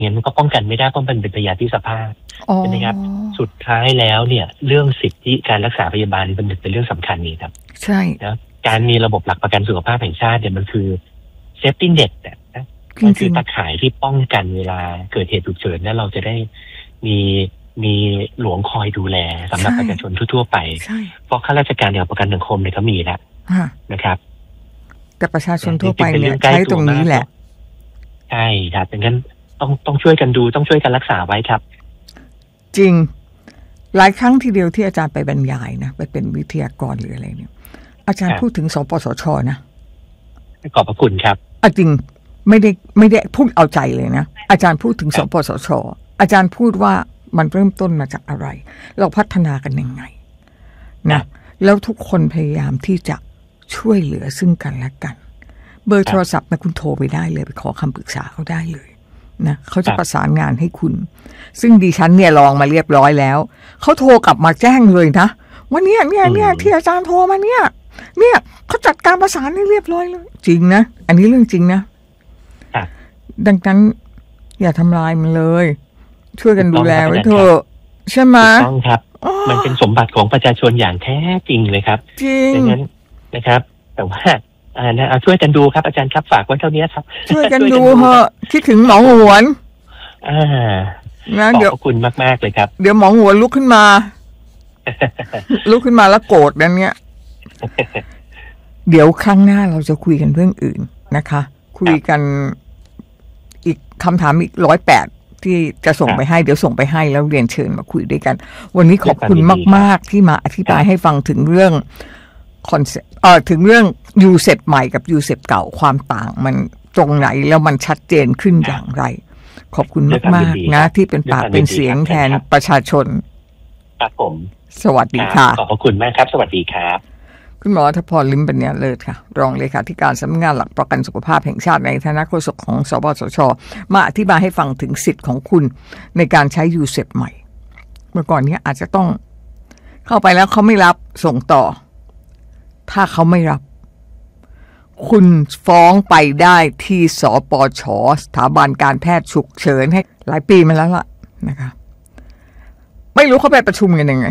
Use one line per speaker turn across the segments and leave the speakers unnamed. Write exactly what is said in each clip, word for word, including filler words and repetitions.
งี้ยมันก็ป้องกันไม่ได้เพราะมันเป็นพยาธิสภาพใช่ไหมครับสุดท้ายแล้วเนี่ยเรื่องสิทธิการรักษาพยาบาลเป็นเป็นเรื่องสำคัญนี่ครับ
ใช่
นะการมีระบบหลักประกันสุขภาพแห่งชาติเนี่ยมันคือเซฟตี้เน็ตนะมันคือตะข่ายที่ป้องกันเวลาเกิดเหตุฉุกเฉินแล้วเราจะได้มีมีหลวงคอยดูแลสำหรับประชาชนทั่วๆไปเพราะข้าราชการอย่างประกันสังคมเนี่ยเขามีแล้วนะครับ
แต่ประชาชนทั่วไปเนี่ยใช้ตรงนี้แหละ
ใช่ครับดังนั้นต้องต้องช่วยกันดูต้องช่วยกันรักษาไว้ครับ
จริงหลายครั้งทีเดียวที่อาจารย์ไปบรรยายนะไปเป็นวิทยากรหรืออะไรเนี่ยอาจารย์พูดถึงสปสชนะ
ขอบพระคุณครับ
อ่ะจริงไม่ได้ไม่ได้พูดเอาใจเลยนะอาจารย์พูดถึงสปสชอาจารย์พูดว่ามันเริ่มต้นมาจากอะไรเราพัฒนากันยังไงนะแล้วทุกคนพยายามที่จะช่วยเหลือซึ่งกันและกันเบอร์โทรศัพท์นะคุณโทรไปได้เลยไปขอคำปรึกษาเขาได้เลยนะเขาจะประสานงานให้คุณซึ่งดิฉันเนี่ยลองมาเรียบร้อยแล้วเขาโทรกลับมาแจ้งเลยนะว่าเนี่ยเนี่ยเนี่ยที่อาจารย์โทรมาเนี่ยเนี่ยเขาจัดการประสานให้เรียบร้อยเลยจริงนะอันนี้เรื่องจริงนะดังนั้นอย่าทำลายมันเลยช่วยกันดูแลไว้เถอะใช่ไหม
ต้องครับมันเป็นสมบัติของประชาชนอย่างแท้จริงเลยครับ
จริง
ดังนั้นนะครับแต่ว่าอ่านะช่วยกันดูครับอาจารย์ครับฝากไว้เท่านี้ครับ
ช่วยกันดูเถอะคิดถึงหมอหวน
อ่า
นะเดี๋ยว
ขอบคุณมากๆเลยครับ
เดี๋ยวหมอหวนลุกขึ้นมาลุกขึ้นมาแล้วโกรธนั่นเนี้ยเดี๋ยวครั้งหน้าเราจะคุยกันเรื่องอื่นนะคะคุยกันอีกคำถามอีกร้อยแปดที่จะส่งไปให้เดี๋ยวส่งไปให้แล้วเรียนเชิญมาคุยด้วยกันวันนี้ขอบคุณมากๆที่มาอธิบายให้ฟังถึงเรื่องคอนเซ็ปต์เอ่อถึงเรื่องยูเซปใหม่กับยูเซปเก่าความต่างมันตรงไหนแล้วมันชัดเจนขึ้นอย่างไรขอบคุณมากๆนะที่เป็นปากเป็นเสียงแทนประชาชน
ครับผม
สวัสดีค่ะ
ขอบพระคุณมากครับสวัสดีครับ
คุณหมอทพร ลิ้มปัญญาเลิศค่ะรองเลขาธิการสำนักงานหลักประกันสุขภาพแห่งชาติในฐานะโฆษกของสปสช.มาอธิบายให้ฟังถึงสิทธิ์ของคุณในการใช้ยูเซปใหม่เมื่อก่อนนี้อาจจะต้องเข้าไปแล้วเขาไม่รับส่งต่อถ้าเขาไม่รับคุณฟ้องไปได้ที่สปช.สถาบันการแพทย์ฉุกเฉินให้หลายปีมาแล้วล่ะนะคะไม่รู้เขาไปประชุมกันยังไง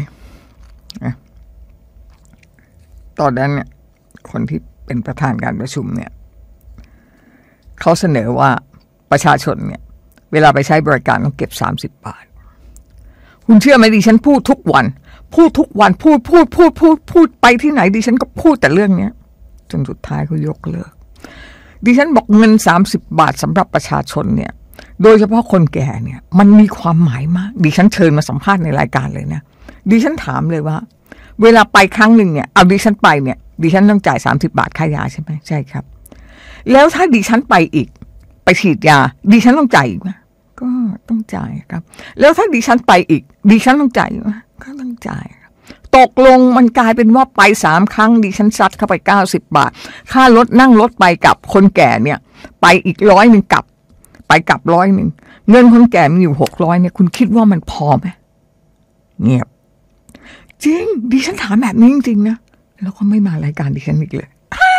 ตอนนั้นเนี่ยคนที่เป็นประธานการประชุมเนี่ยเขาเสนอว่าประชาชนเนี่ยเวลาไปใช้บริการต้องเก็บสามสิบบาทคุณเชื่อไหมดิฉันพูดทุกวันพูดทุกวันพูดพูดพูดพูดพูดไปที่ไหนดิฉันก็พูดแต่เรื่องนี้จนสุดท้ายเขายกเลิกดิฉันบอกเงินสามสิบบาทสำหรับประชาชนเนี่ยโดยเฉพาะคนแก่เนี่ยมันมีความหมายมากดิฉันเชิญมาสัมภาษณ์ในรายการเลยนะดิฉันถามเลยว่าเวลาไปครั้งหนึ่งเนี่ยเอาดิฉันไปเนี่ยดิฉันต้องจ่ายสามสิบบาทค่ายาใช่ไหมใช่ครับแล้วถ้าดิฉันไปอีกไปฉีดยาดิฉันต้องจ่ายอีกไหมก็ต้องจ่ายครับแล้วถ้าดิฉันไปอีกดิฉันต้องจ่ายไหมก็ต้องจ่ายตกลงมันกลายเป็นว่าไปสามครั้งดิฉันซัดเข้าไปเก้าสิบบาทค่ารถนั่งรถไปกับคนแก่เนี่ยไปอีกร้อยหนึ่งกลับไปกลับร้อยหนึ่งเงินคนแก่มีอยู่หกร้อยเนี่ยคุณคิดว่ามันพอไหมเงียบจริงดิฉันถามแบบนี้จริงๆนะแล้วก็ไม่มารายการดิฉันอีกเลย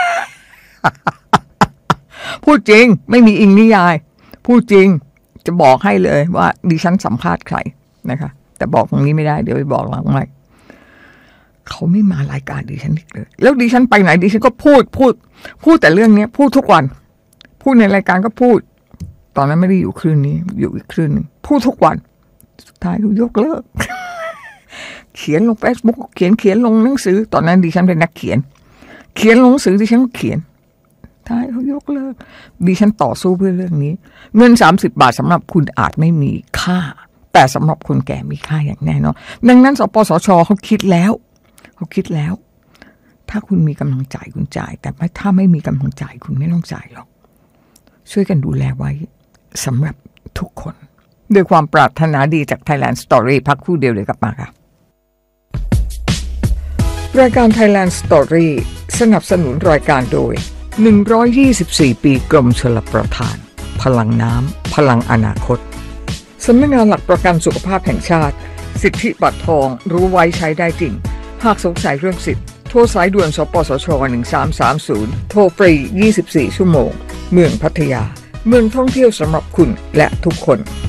พูดจริงไม่มีอิงนิยายพูดจริงจะบอกให้เลยว่าดิฉันสัมภาษณ์ใครนะคะแต่บอกตรงนี้ไม่ได้เดี๋ยวไปบอกหลังไมค์เขาไม่มารายการดิฉันอีกเลยแล้วดิฉันไปไหนดิฉันก็พูดพูดพูดแต่เรื่องนี้พูดทุกวันพูดในรายการก็พูดตอนนั้นไม่ได้อยู่คลื่นนี้อยู่อีกคลื่นนึงพูดทุกวันสุดท้ายเขายกเลิก เขียนลง Facebook เขียนเขียนลงหนังสือตอนนั้นดิฉันเป็นนักเขียนเขียนลงหนังสือดิฉันก็เขียนท้ายเขายกเลิกดิฉันต่อสู้เพื่อเรื่องนี้เงินสามสิบบาทสำหรับคุณอาจไม่มีค่าแต่สำหรับคนแก่มีค่าอย่างแน่นอนดังนั้นสปสช.เขาคิดแล้วเขาคิดแล้วถ้าคุณมีกำลังจ่ายคุณจ่ายแต่ถ้าไม่มีกำลังจ่ายคุณไม่ต้องจ่ายหรอกช่วยกันดูแลไว้สำหรับทุกคนด้วยความปรารถนาดีจาก Thailand Story พักครู่เดียวเลยกลับมาค่ะรายการ Thailand Story สนับสนุนรายการโดยหนึ่งร้อยยี่สิบสี่ปีกรมชลประทานพลังน้ำพลังอนาคตสำนักงานหลักประกันสุขภาพแห่งชาติสิทธิบัตรทองรู้ไว้ใช้ได้จริงหากสงสัยเรื่องสิทธิ์โทรสายด่วนสปสชหนึ่งสามสามศูนย์โทรฟรียี่สิบสี่ชั่วโมงเมืองพัทยาเมืองท่องเที่ยวสำหรับคุณและทุกคน